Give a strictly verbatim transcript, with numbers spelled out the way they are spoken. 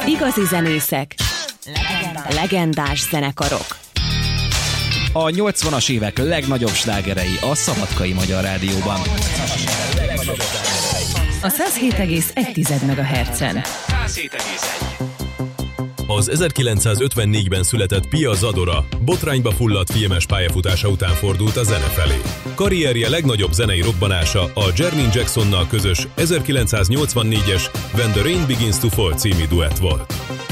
Igazi zenészek, legendás, legendás zenekarok. A nyolcvanas évek legnagyobb slágerei a Szabadkai Magyar Rádióban. A száz hét egész egy megahertzen. Az ezerkilencszázötvennégyben született Pia Zadora botrányba fulladt filmes pályafutása után fordult a zene felé. Karrierje legnagyobb zenei robbanása a Jermaine Jacksonnal közös ezerkilencszáznyolcvannégyes When the Rain Begins to Fall című duett volt.